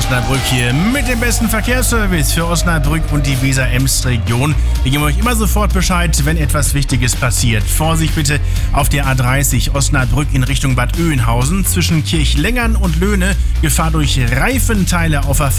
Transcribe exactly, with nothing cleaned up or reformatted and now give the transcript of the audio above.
Osnabrück hier mit dem besten Verkehrsservice für Osnabrück und die Weser-Emst-Region. Wir geben euch immer sofort Bescheid, wenn etwas Wichtiges passiert. Vorsicht bitte auf der A dreißig Osnabrück in Richtung Bad Oeynhausen zwischen Kirchlengern und Löhne. Gefahr durch Reifenteile auf der Fahrt.